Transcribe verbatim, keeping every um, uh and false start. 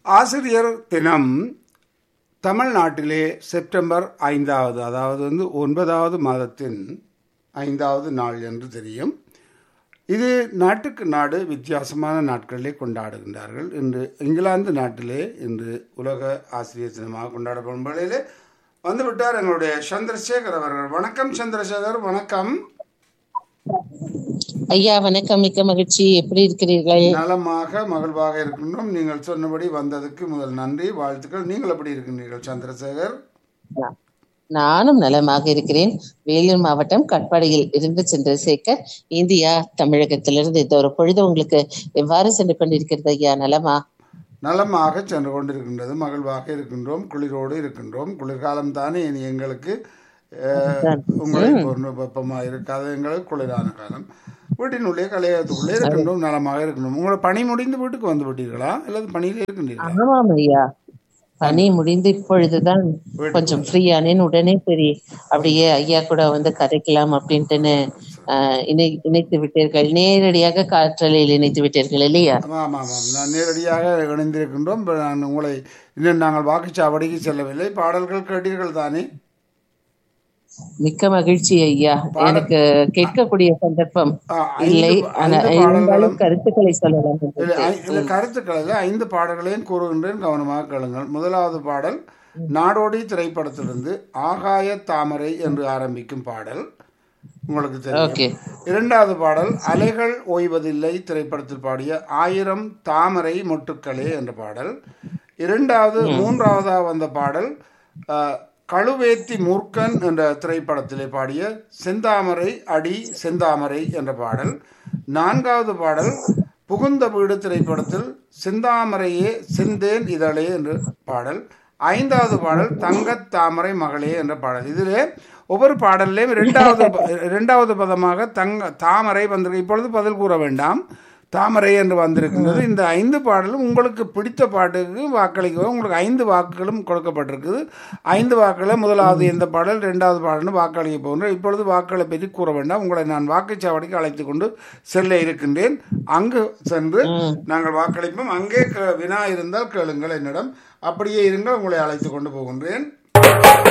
ஆசிரியர் தினம் தமிழ்நாட்டிலே செப்டம்பர் ஐந்தாவது, அதாவது வந்து ஒன்பதாவது மாதத்தின் ஐந்தாவது நாள் என்று தெரியும். இது நாட்டுக்கு நாடு வித்தியாசமான நாட்களிலே கொண்டாடுகின்றார்கள். இன்று இங்கிலாந்து நாட்டிலே இன்று உலக ஆசிரியர் தினமாக கொண்டாடப்படும் வேளையிலே வந்துவிட்டார் எங்களுடைய சந்திரசேகர் அவர்கள். வணக்கம் சந்திரசேகர். வணக்கம் ஐயா. வணக்கம், மிக்க மகிழ்ச்சி. எப்படி இருக்கிறீர்கள்? நலமாக மகிழ்வாக இருக்கின்றோம். நீங்கள் சொன்னபடி வந்ததுக்கு முதல் நன்றி, வாழ்த்துக்கள். நீங்கள் எப்படி இருக்கின்றீர்கள் சந்திரசேகர்? நானும் நலமாக இருக்கிறேன். வேலூர் மாவட்டம் கட்பாடியில் இருந்து சந்திரசேகர். இந்தியா தமிழகத்திலிருந்து இந்த ஒரு பொழுது உங்களுக்கு எவ்வாறு சென்று கொண்டிருக்கிறது ஐயா? நலமா? நலமாக சென்று கொண்டிருக்கின்றது. மகிழ்வாக இருக்கின்றோம், குளிரோடு இருக்கின்றோம். குளிர்காலம் தானே இனி எங்களுக்கு. உங்களை வெப்பமாக இருக்காது, எங்களுக்கு குளிரான காலம். வீட்டினுள்ளே கலையத்துக்குள்ளே இருக்கின்றோம், நலமாக இருக்கின்றோம். உங்களை பணி முடிந்து வீட்டுக்கு வந்து விட்டீர்களா அல்லது பணியில் இருக்கின்றீர்களா? ஆமாம் ஐயா, பணி முடிந்து இப்பொழுதுதான் கொஞ்சம் ஃப்ரீயானேன். உடனே சரி அப்படியே ஐயா கூட வந்து கதைக்கலாம் அப்படின்ட்டுன்னு இணை இணைத்து விட்டீர்கள். நேரடியாக காற்றலையில் இணைத்து விட்டீர்கள் இல்லையா? ஆமாம் ஆமாம், நான் நேரடியாக இணைந்திருக்கின்றோம். நான் உங்களை இன்னும் நாங்கள் வாக்குச்சாவடிக்கு செல்லவில்லை. பாடல்கள் கேட்டீர்கள் தானே? மிக்க மகிழ்ச்சி ஐயா. எனக்கு கேட்கக்கூடிய சந்தர்ப்பம் இல்லை, இருந்தாலும் கருத்துக்களை சொல்லலாம். இல்ல, கருத்துக்கள் ஐந்து பாடல்களையும் கூறுகின்றேன், கவனமாக கேளுங்கள். முதலாவது பாடல் நாடோடி திரைப்படத்திலிருந்து ஆகாய தாமரை என்று ஆரம்பிக்கும் பாடல், உங்களுக்கு தெரியும். இரண்டாவது பாடல் அலைகள் ஓய்வதில்லை திரைப்படத்தில் பாடிய ஆயிரம் தாமரை மொட்டுக்களே என்ற பாடல். இரண்டாவது மூன்றாவதாக வந்த பாடல் கழுவேத்தி மூர்க்கன் என்ற திரைப்படத்திலே பாடிய செந்தாமரை அடி செந்தாமரை என்ற பாடல். நான்காவது பாடல் புகுந்த வீடு திரைப்படத்தில் செந்தாமரையே செந்தேன் இதழே என்ற பாடல். ஐந்தாவது பாடல் தங்கத் தாமரை மகளே என்ற பாடல். இதிலே ஒவ்வொரு பாடல்லையும் இரண்டாவது இரண்டாவது பதமாக தங்க தாமரை வந்திருக்கு. இப்பொழுது பதில் கூற வேண்டாம், தாமரை என்று வந்திருக்கின்றது. இந்த ஐந்து பாடலும் உங்களுக்கு பிடித்த பாட்டுக்கு வாக்களிக்கவும் உங்களுக்கு ஐந்து வாக்குகளும் கொடுக்கப்பட்டிருக்குது. ஐந்து வாக்குகளை முதலாவது எந்த பாடல், இரண்டாவது பாடல்னு வாக்களிக்க போகின்றோம். இப்பொழுது வாக்களை பற்றி கூற வேண்டாம், உங்களை நான் வாக்குச்சாவடிக்கு அழைத்து கொண்டு செல்ல இருக்கின்றேன். அங்கு சென்று நாங்கள் வாக்களிப்போம். அங்கே வினா இருந்தால் கேளுங்கள் என்னிடம், அப்படியே இருங்கள், உங்களை அழைத்து கொண்டு போகின்றேன்.